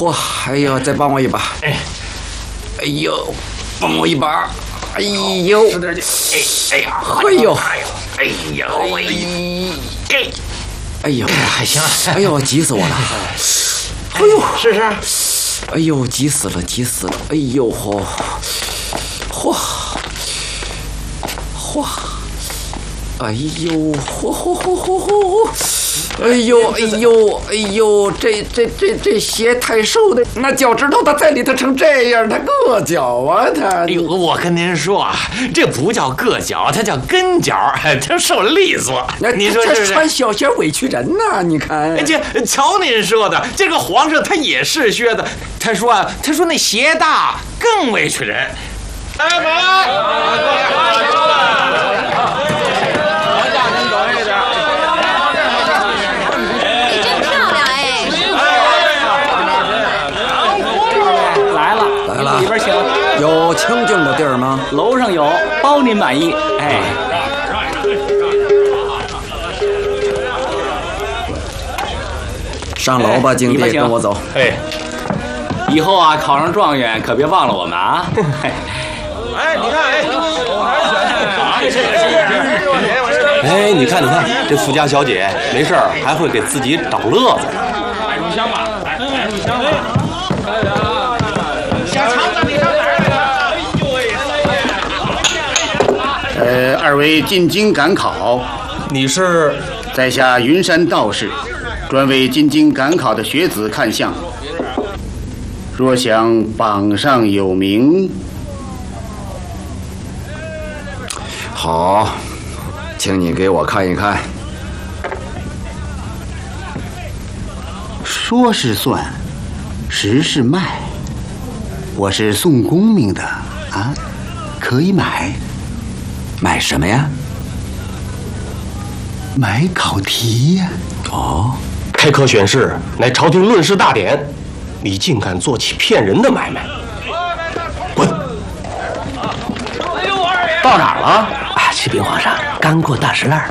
嚯！哎呦，再帮我一把！哎呦，帮我一把！哎呦， 使点劲！哎呀， 哎呦， 哎呦， 哎呦， 还行。 哎呦，急死我了！哎呦， 试试。 哎呦，急死了，急死了！哎呦嚯，嚯，嚯！哎呦，嚯！哎呦，这鞋太瘦的，那脚趾头它在里头成这样，它硌脚啊，它。 哎呦，我跟您说啊，这不叫硌脚，它叫跟脚，它受利索。您说这穿小鞋委屈人呐？你看， 这瞧您说的，这个皇上他也是靴子，他说那鞋大更委屈人。哎，来， 里边请。 有清静的地儿吗？ 楼上有，包您满意。哎， 上楼吧，经理，跟我走。 哎， 以后啊，考上状元可别忘了我们啊。 哎，你看， 哎，你看，这富家小姐没事儿还会给自己找乐子。 买入香吧，来入香吧。 二位进京赶考， 你是？ 在下云山道士，专为进京赶考的学子看相。若想榜上有名， 好，请你给我看一看。 说是算，实是卖。我是送功名的啊，可以买。 买什么呀？ 买考题呀。 哦， 开科选试乃朝廷论事大典，你竟敢做起骗人的买卖，滚！ 到哪儿了？ 啊，启禀皇上，刚过大石栏。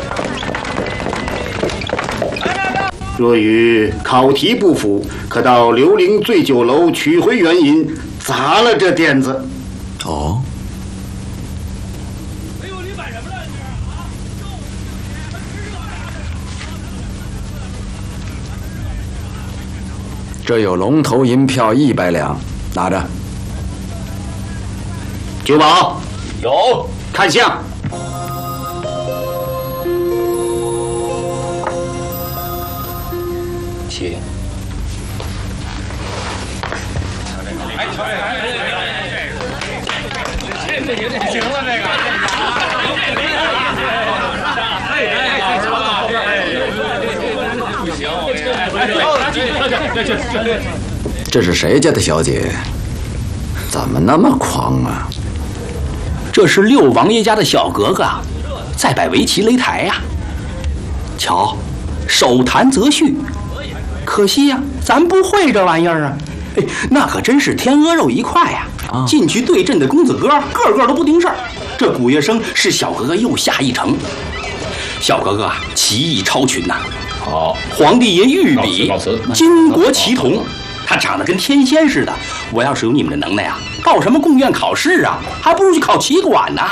若与考题不符，可到刘伶醉酒楼取回原银，砸了这垫子。 哦。这有龙头银票100两，拿着。 酒保有， 看相。 请。 行了，这个。 这是谁家的小姐？怎么那么狂啊？ 这是六王爷家的小格格，在摆围棋擂台呀。瞧，手弹则绪。可惜呀，咱不会这玩意儿啊。哎，那可真是天鹅肉一块呀！进去对阵的公子哥，个个都不顶事儿。这古月笙是小格格又下一城。小格格啊，棋艺超群呐。 好， 皇帝爷御笔，巾帼齐同。他长得跟天仙似的。我要是有你们的能耐啊，报什么贡院考试啊，还不如去考棋馆呢。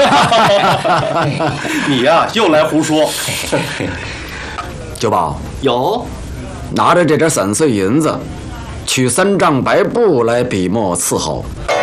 你呀，又来胡说。 九宝有， 拿着这点散碎银子，取3丈白布来笔墨伺候。